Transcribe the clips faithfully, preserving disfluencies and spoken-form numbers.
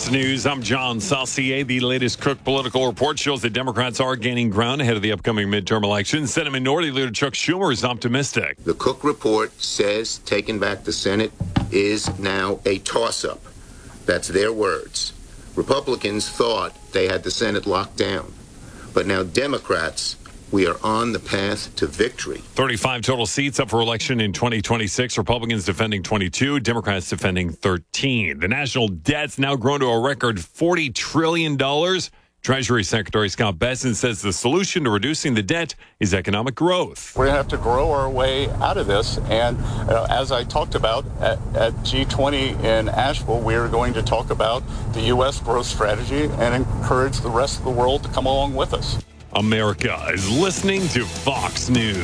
Fox News, I'm John Saucier. The latest Cook political report shows that Democrats are gaining ground ahead of the upcoming midterm elections. Senate Minority Leader Chuck Schumer is optimistic. The Cook report says taking back the Senate is now a toss-up. That's their words. Republicans thought they had the Senate locked down, but now Democrats, we are on the path to victory. thirty-five total seats up for election in twenty twenty-six. Republicans defending twenty-two, Democrats defending thirteen. The national debt's now grown to a record forty trillion dollars. Treasury Secretary Scott Bessent says the solution to reducing the debt is economic growth. We're going to have to grow our way out of this. And uh, as I talked about at, at G twenty in Asheville, we are going to talk about the U S growth strategy and encourage the rest of the world to come along with us. America is listening to Fox News.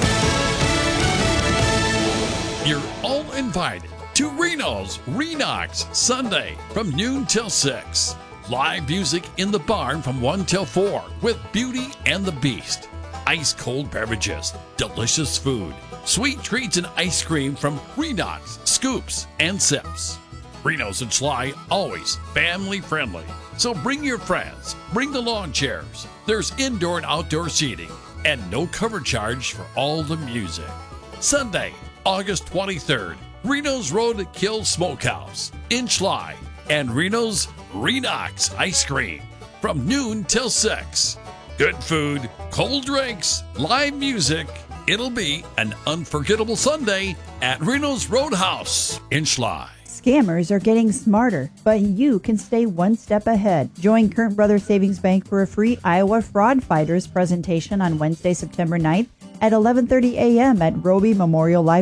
You're all invited to Reno's Renox Sunday from noon till six. Live music in the barn from one till four with Beauty and the Beast. Ice cold beverages, delicious food, sweet treats and ice cream from Renox, Scoops, and Sips. Reno's and Schley, always family friendly. So bring your friends, bring the lawn chairs. There's indoor and outdoor seating, and no cover charge for all the music. Sunday, August twenty-third, Reno's Roadkill Smokehouse in Schley, and Reno's Renox Ice Cream from noon till six. Good food, cold drinks, live music. It'll be an unforgettable Sunday at Reno's Roadhouse in Schley. Scammers are getting smarter, but you can stay one step ahead. Join Current Brothers Savings Bank for a free Iowa Fraud Fighters presentation on Wednesday, September ninth at eleven thirty a.m. at Roby Memorial Live